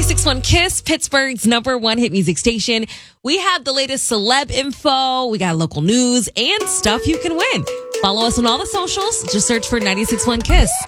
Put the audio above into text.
96.1 KISS, Pittsburgh's #1 hit music station. We have the latest celeb info. We got local news and stuff you can win. Follow us on all the socials. Just search for 96.1 KISS.